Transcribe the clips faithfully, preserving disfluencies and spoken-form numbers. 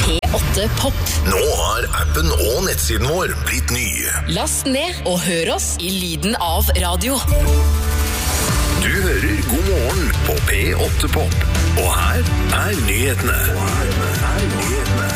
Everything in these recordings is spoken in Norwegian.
P åtte Pop. Nå har appen og nettsiden vår blitt ny. Last ned og hør oss i lyden av radio. Du hører God morgen på P åtte Pop. Og her er nyhetene. Og her er nyhetene.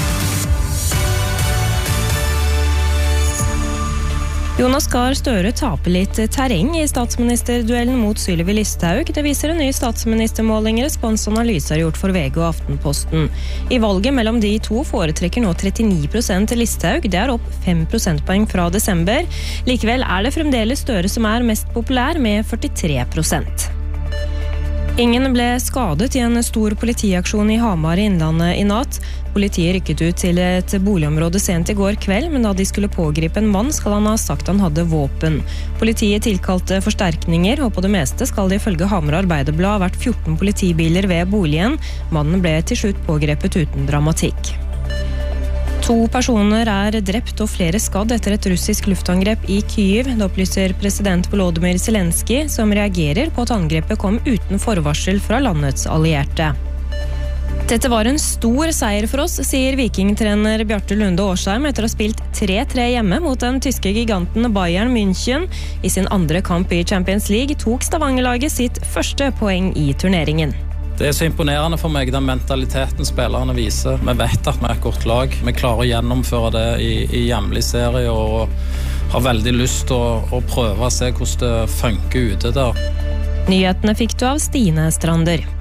Jonas Gahr Støre taper litt terreng i statsministerduellen mot Sylvi Listhaug. Det viser en ny statsministermåling responsanalyse har gjort for V G og Aftenposten. I valget mellom de to foretrekker nå trettini prosent til Listhaug. Det er opp fem prosentpoeng fra desember. Likevel er det fremdeles Støre som er mest populær med førtitre prosent. Ingen ble skadet i en stor politiaksjon i Hamar i Innlandet i natt. Politiet rykket ut til et boligområde sent i går kveld, men da de skulle pågripe en mann skal han ha sagt han hadde våpen. Politiet tilkalte forsterkninger, og på det meste skal det ifølge Hamar Arbeiderblad ha vært fjorten politibiler ved boligen. Mannen ble til slutt pågrepet uten dramatikk. To personer er drept og flere skadd etter et russisk luftangrep i Kyiv. Det opplyser president Volodymyr Zelensky, som reagerer på at angrepet kom uten forvarsel fra landets allierte. Dette var en stor seier for oss, sier vikingtrener Bjarte Lunde Årsheim etter å ha spilt tre tre hjemme mot den tyske giganten Bayern München. I sin andre kamp i Champions League tok Stavanger-laget sitt første poeng i turneringen. Det er så imponerende for meg, den mentaliteten spillerne viser. Vi vet at vi er et godt lag. Vi klarer å gjennomføre det i, i hjemlig serie og har veldig lyst til å, å prøve å se hvordan det funker ute der. Nyhetene fikk du av Stine Strander.